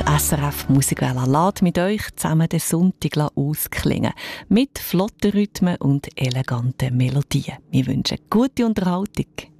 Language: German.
Die SRF Musikwelle lässt mit euch zusammen den Sonntag ausklingen. Mit flotten Rhythmen und eleganten Melodien. Wir wünschen gute Unterhaltung.